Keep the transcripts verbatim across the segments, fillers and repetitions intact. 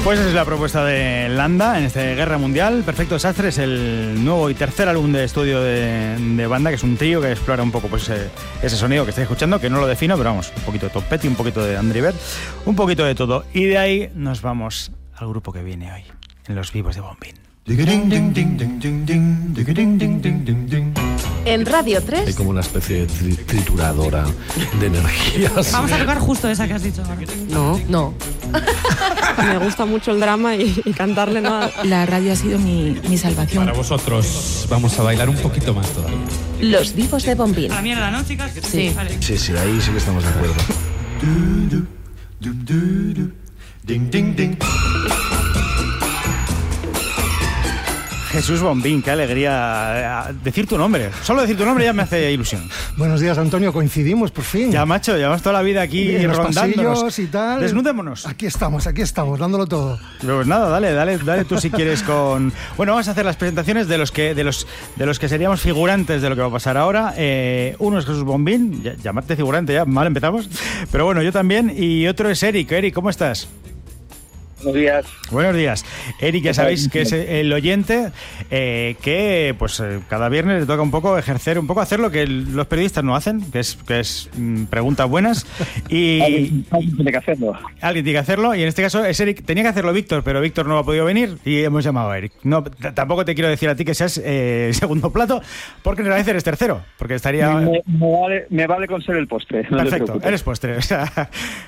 Pues esa es la propuesta de Landa en este Guerra Mundial. Perfecto Desastre es el nuevo y tercer álbum de estudio de, de banda, que es un trío que explora un poco pues ese, ese sonido que estáis escuchando, que no lo defino, pero vamos, un poquito de Tom Petty, un poquito de Andrew Bird, un poquito de todo. Y de ahí nos vamos al grupo que viene hoy, en Los Vivos de Bombín. En Radio tres hay como una especie de tri- trituradora de energías. Vamos a tocar justo esa que has dicho ahora. No, No. me gusta mucho el drama y, y cantarle nada. La radio ha sido mi, mi salvación. Para vosotros vamos a bailar un poquito más todavía. Los Vivos de Bombín. A la mierda, ¿no, chicas? Sí. Vale. Sí, sí, ahí sí que estamos de acuerdo. Jesús Bombín, qué alegría decir tu nombre. Solo decir tu nombre ya me hace ilusión. Buenos días, Antonio, coincidimos por fin. Ya, macho, llevamos toda la vida aquí en los rondándonos. pasillos y tal. Desnudémonos. Aquí estamos, aquí estamos, dándolo todo. Pues nada, dale, dale, dale tú si quieres con... Bueno, vamos a hacer las presentaciones de los que de los de los que seríamos figurantes de lo que va a pasar ahora. Eh, uno es Jesús Bombín, ya, llamarte figurante ya, mal empezamos. Pero bueno, yo también. Y otro es Eric. Eric, ¿cómo estás? Buenos días. Buenos días. Eric, ya sabéis que es el oyente eh, que pues eh, cada viernes le toca un poco ejercer, un poco hacer lo que el, los periodistas no hacen, que es que es mm, preguntas buenas. Y Alguien, alguien tiene que hacerlo. Alguien tiene que hacerlo, y en este caso es Eric. Tenía que hacerlo Víctor, pero Víctor no ha podido venir y hemos llamado a Eric. No, t- tampoco te quiero decir a ti que seas eh, segundo plato, porque en realidad eres tercero, porque estaría... Me, me vale, me vale con ser el postre. No te Perfecto, preocupes. eres postre. O sea,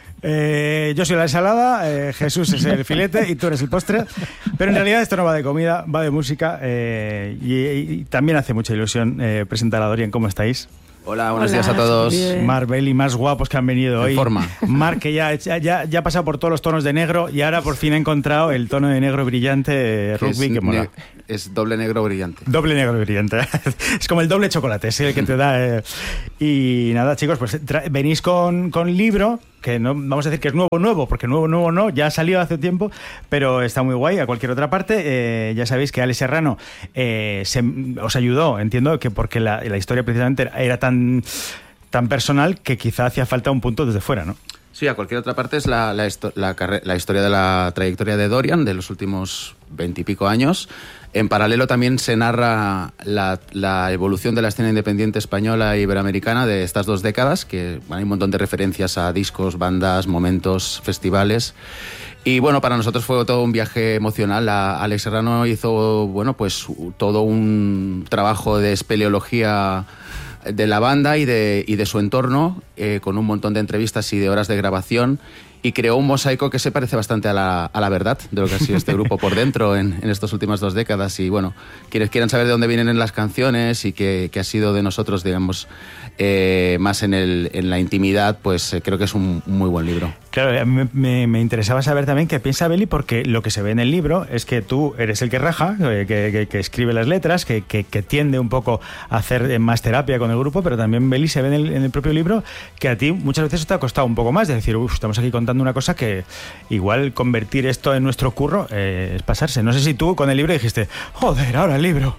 eh, yo soy la ensalada, eh, Jesús es el filete y tú eres el postre. Pero en realidad esto no va de comida, va de música. Eh, y, y también hace mucha ilusión eh, presentar a Dorian. ¿Cómo estáis? Hola, buenos Hola, días a todos. bien. Mar, Beli, más guapos que han venido En hoy. forma. Mar, que ya, ya, ya ha pasado por todos los tonos de negro y ahora por fin ha encontrado el tono de negro brillante eh, Que rugby es, que mola. ne- es doble negro brillante. Doble negro brillante. Es como el doble chocolate, es el que te da. Eh. Y nada, chicos, pues tra- venís con, con libro, que no vamos a decir que es nuevo, nuevo, porque nuevo, nuevo no, ya ha salido hace tiempo, pero está muy guay. A cualquier otra parte, eh, ya sabéis que Alex Serrano eh, se, os ayudó, entiendo que porque la, la historia precisamente era tan, tan personal que quizá hacía falta un punto desde fuera, ¿no? Sí, a cualquier otra parte es la, la, histo- la, carre- la historia de la trayectoria de Dorian de los últimos veintipico años. En paralelo también se narra la, la evolución de la escena independiente española e iberoamericana de estas dos décadas, que bueno, hay un montón de referencias a discos, bandas, momentos, festivales. Y bueno, para nosotros fue todo un viaje emocional. A- Alex Serrano hizo, bueno, pues todo un trabajo de espeleología de la banda y de, y de su entorno, eh, con un montón de entrevistas y de horas de grabación, y creó un mosaico que se parece bastante a la, a la verdad de lo que ha sido este grupo por dentro en, en estas últimas dos décadas. Y bueno, quienes quieran saber de dónde vienen las canciones y qué, qué ha sido de nosotros, digamos, eh, más en, el, en la intimidad, pues eh, creo que es un muy buen libro. Claro, a mí me, me, me interesaba saber también qué piensa Beli, porque lo que se ve en el libro es que tú eres el que raja, eh, que, que, que escribe las letras, que, que, que tiende un poco a hacer más terapia con el grupo, pero también Beli se ve en el, en el propio libro que a ti muchas veces te ha costado un poco más, de decir, uff, estamos aquí contando una cosa que igual convertir esto en nuestro curro eh, es pasarse. No sé si tú con el libro dijiste, joder, ahora el libro.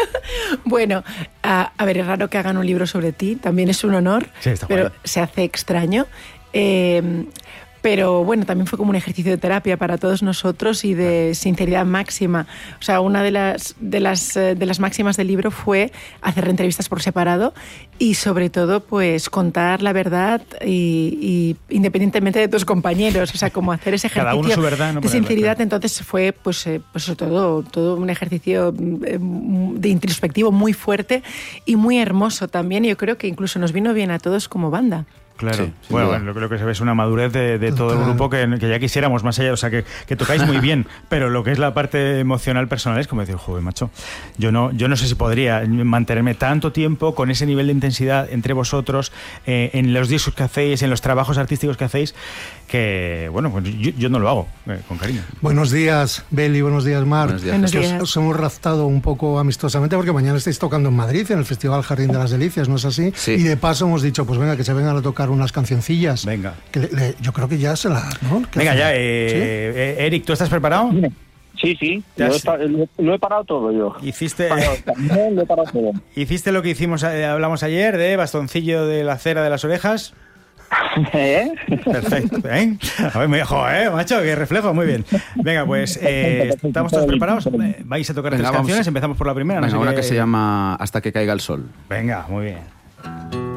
Bueno, a, a ver, es raro que hagan un libro sobre ti, también es un honor, Sí, está pero guay. se hace extraño. Eh, pero bueno, también fue como un ejercicio de terapia para todos nosotros y de sinceridad máxima. O sea, una de las, de las, eh, de las máximas del libro fue hacer entrevistas por separado y sobre todo pues contar la verdad y, y independientemente de tus compañeros, o sea, como hacer ese Cada ejercicio uno su verdad, no de ponerla, sinceridad. claro. Entonces fue pues, eh, pues todo, todo un ejercicio eh, de introspectivo muy fuerte y muy hermoso también. Y yo creo que incluso nos vino bien a todos como banda. Claro, Sí, sin bueno, duda. bueno, lo, lo que se ve es una madurez de, de todo el Total. grupo que, que ya quisiéramos más allá, o sea, que, que tocáis muy bien, pero lo que es la parte emocional personal es como decir, joder, macho, yo no, yo no sé si podría mantenerme tanto tiempo con ese nivel de intensidad entre vosotros, eh, en los discos que hacéis, en los trabajos artísticos que hacéis, que, bueno, pues yo, yo no lo hago, eh, con cariño. Buenos días, Beli, buenos días, Mar. Buenos días. Buenos Que os- días. Os, hemos raptado un poco amistosamente porque mañana estáis tocando en Madrid, en el Festival Jardín de las Delicias, ¿no es así? Sí. Y de paso hemos dicho, pues venga, que se vengan a tocar unas cancioncillas. Venga. Que le- le- yo creo que ya se las, ¿no? ¿Qué Venga, hacen? ya, eh, eh, Eric, ¿tú estás preparado? Sí, sí. Te Lo he, has- pa- lo, lo he parado todo yo. Hiciste... Parado también, lo he parado todo. Hiciste lo que hicimos, eh, hablamos ayer, de bastoncillo de la cera de las orejas. ¿Eh? Perfecto, ¿eh? A ver, me dijo, ¿eh, macho? Qué reflejo, muy bien. Venga, pues, eh, ¿estamos todos preparados? Eh, ¿Vais a tocar Venga, tres vamos. canciones? Empezamos por la primera. Venga, no sé una qué- que se llama Hasta que caiga el sol. Venga, muy bien.